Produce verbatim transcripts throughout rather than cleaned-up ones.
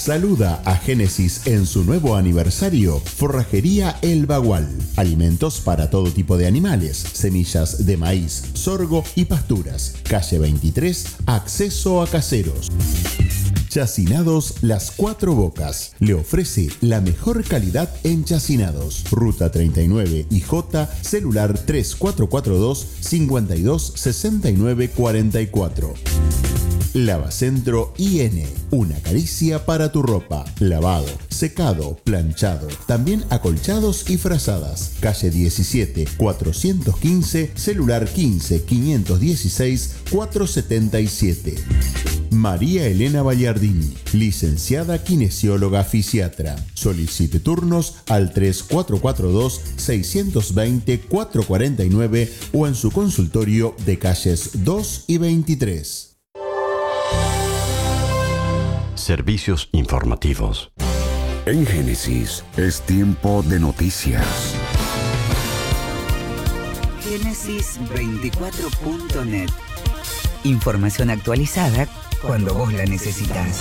Saluda a Génesis en su nuevo aniversario. Forrajería El Bagual. Alimentos para todo tipo de animales, semillas de maíz, sorgo y pasturas. Calle veintitrés, acceso a Caseros. Chacinados Las Cuatro Bocas. Le ofrece la mejor calidad en chacinados. Ruta treinta y nueve I J, celular tres cuatro cuatro dos, cinco dos seis nueve cuatro cuatro. Lavacentro I N. Una caricia para tu ropa. Lavado, secado, planchado. También acolchados y frazadas. Calle diecisiete, cuatrocientos quince, celular quince, quinientos dieciséis, cuatrocientos setenta y siete. María Elena Ballardini, licenciada kinesióloga fisiatra. Solicite turnos al tres cuatro cuatro dos, seis dos cero, cuatro cuatro nueve o en su consultorio de calles dos y veintitrés. Servicios informativos. En Génesis es tiempo de noticias. Génesis veinticuatro punto net. Información actualizada cuando vos la necesitas.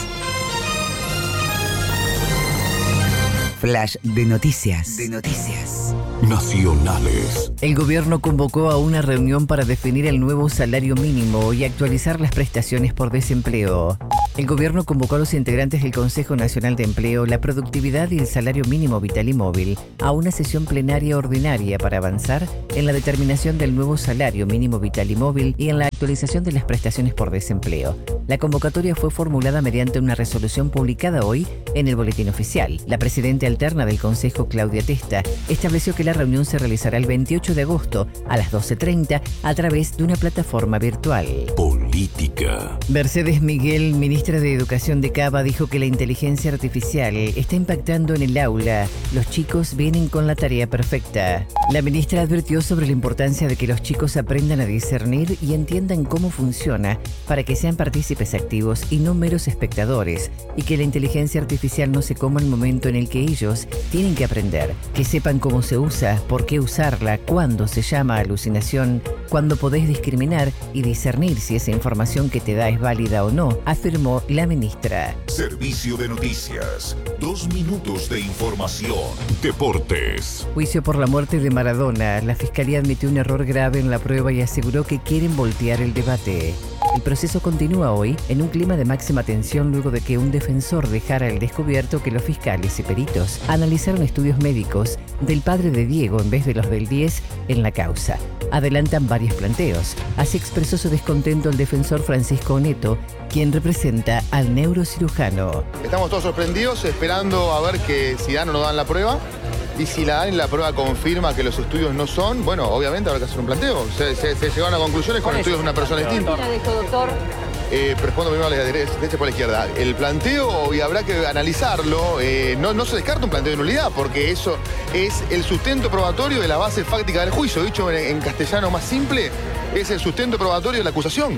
Flash de noticias. De noticias. Nacionales. El gobierno convocó a una reunión para definir el nuevo salario mínimo y actualizar las prestaciones por desempleo. El gobierno convocó a los integrantes del Consejo Nacional de Empleo, la Productividad y el Salario Mínimo Vital y Móvil a una sesión plenaria ordinaria para avanzar en la determinación del nuevo salario mínimo vital y móvil y en la actualización de las prestaciones por desempleo. La convocatoria fue formulada mediante una resolución publicada hoy en el Boletín Oficial. La presidenta alterna del Consejo, Claudia Testa, estableció que la reunión se realizará el veintiocho de agosto a las doce treinta a través de una plataforma virtual. Política. Mercedes Miguel, ministra de Educación de Cava, dijo que la inteligencia artificial está impactando en el aula. Los chicos vienen con la tarea perfecta. La ministra advirtió sobre la importancia de que los chicos aprendan a discernir y entiendan cómo funciona para que sean partícipes activos y no meros espectadores, y que la inteligencia artificial no se coma el momento en el que ellos tienen que aprender, que sepan cómo se usa, por qué usarla, cuándo se llama alucinación, cuándo podés discriminar y discernir si esa información que te da es válida o no, afirmó la ministra. Servicio de noticias. Dos minutos de información. Deportes. Juicio por la muerte de Maradona. La fiscalía admitió un error grave en la prueba y aseguró que quieren voltear el debate. El proceso continúa hoy en un clima de máxima tensión luego de que un defensor dejara al descubierto que los fiscales y peritos analizaron estudios médicos del padre de Diego en vez de los del diez en la causa. Adelantan varios planteos. Así expresó su descontento el defensor Francisco Neto, quien representa al neurocirujano. Estamos todos sorprendidos esperando a ver que si dan o no dan la prueba. Y si la dan y la prueba confirma que los estudios no son, bueno, obviamente habrá que hacer un planteo. Se, se, se llegaron a conclusiones con estudios de una persona distinta. ¿Qué dijo, doctor? Eh, respondo primero a la derecha, derecha por la izquierda. El planteo, y habrá que analizarlo, eh, no, no se descarta un planteo de nulidad, porque eso es el sustento probatorio de la base fáctica del juicio. Dicho en, en castellano más simple, es el sustento probatorio de la acusación.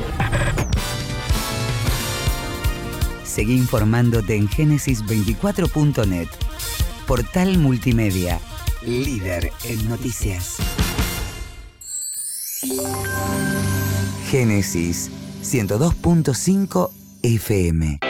Seguí informándote en Génesis veinticuatro punto net. Portal multimedia, líder en noticias. Génesis ciento dos punto cinco F M.